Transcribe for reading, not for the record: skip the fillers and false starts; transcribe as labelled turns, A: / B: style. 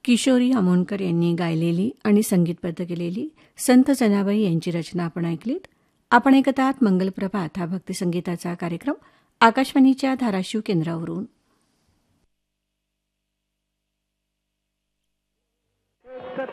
A: किशोरी आमोणकर यांनी गायलेली आणि संगीतबद्ध केलेली संत जनाबाई यांची रचना आपण ऐकलीत. आपण ऐकत आहात मंगलप्रभात हा भक्तिसंगीताचा कार्यक्रम आकाशवाणीच्या धाराशिव केंद्रावरून.